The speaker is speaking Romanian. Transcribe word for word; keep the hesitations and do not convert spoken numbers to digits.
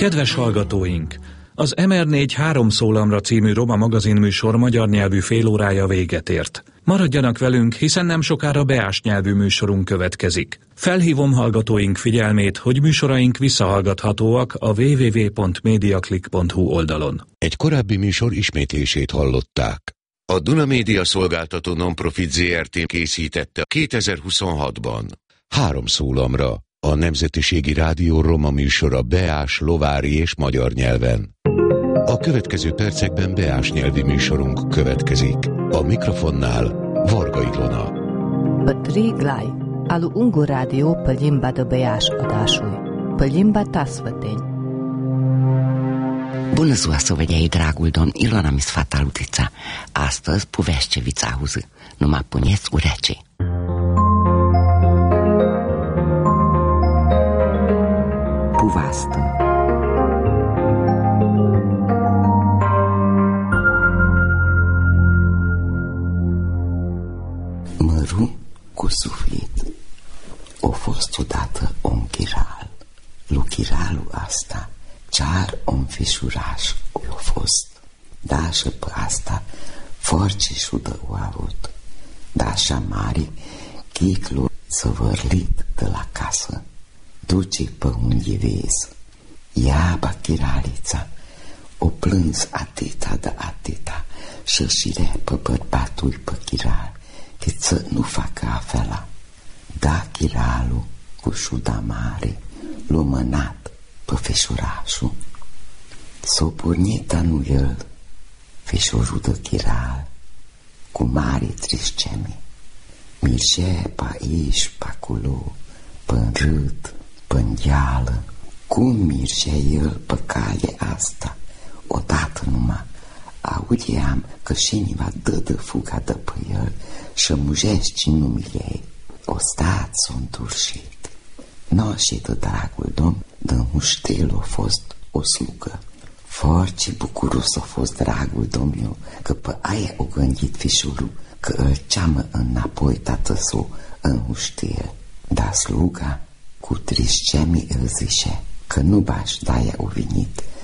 Kedves hallgatóink! Az em er négy Három szólamra című Roma magazinműsor magyar nyelvű félórája véget ért. Maradjanak velünk, hiszen nem sokára beás nyelvű műsorunk következik. Felhívom hallgatóink figyelmét, hogy műsoraink visszahallgathatóak a double-u double-u double-u pont mediaclick pont hu oldalon. Egy korábbi műsor ismétlését hallották. A Duna Média Szolgáltató Nonprofit zé er té készítette kétezer-huszonhatban. Három szólamra. A Nemzetiségi Rádió roma műsora beás, lovári és magyar nyelven. A következő percekben beás nyelvi műsorunk következik. A mikrofonnál Varga Ilona. Pătri Glai, alu Ungur Rádió pe limba de beás adásúj. Pe limba tasvăteni. Bună ziua, sovediai, dragul domn, Ilona mi sfata lutița. Astăzi, Puveșcevița auză. Numai puneți urece. Puvastă. Măru cu suflet. O fost odată un chiral. Lu chiralul asta cear un fișuraș o fost. Da și pe asta force șudă o avut. Da așa mare chiclu săvârlit de la casă. Duce pe unde vezi. Ia bachiralița o plâns atâta de atâta și șirea pe bărbatul pe chiral, că să nu facă afela. Da chiralul cu șuda mare l-a mânat pe feșurașul. S-o pornit anul el, feșorul de chiral, cu mare trișceme. Mircea pe aici, pe acolo, pe-n râd, pe-n deală. Cum mircea el pe calea asta? Odată numai audeam că șeniva dă de fuga de pe el și mujește numele ei. O stat s-o înturșit. Noșii de dragul domn, de muștel a fost o slugă. Foarte bucuros a fost dragul domnul, că pe aia o gândit fișorul, că îl ceamă înapoi tată s-o în muștel. Dar sluga cu trișcemi îl zice că nu baș de-aia o venit